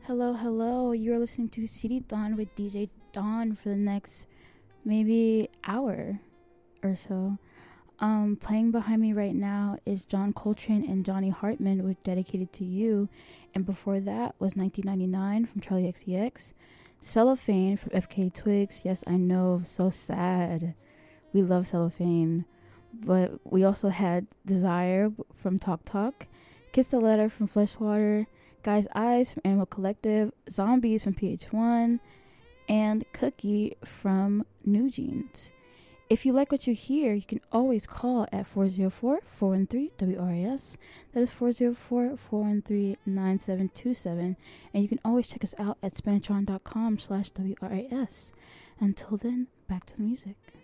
Hello, hello. You're listening to CD Dawn with DJ Dawn for the next maybe hour or so. Playing behind me right now is John Coltrane and Johnny Hartman with Dedicated to You. And before that was 1999 from Charlie XCX. Cellophane from FK Twigs. Yes, I know, so sad. We love Cellophane. But we also had Desire from Talk Talk. Kiss the Letter from Fleshwater. Guy's Eyes from Animal Collective, Zombies from PH1, and Cookie from New Jeans. If you like what you hear, you can always call at 404-413-WRAS. That is 404-413-9727. And you can always check us out at spinatron.com/WRAS. Until then, back to the music.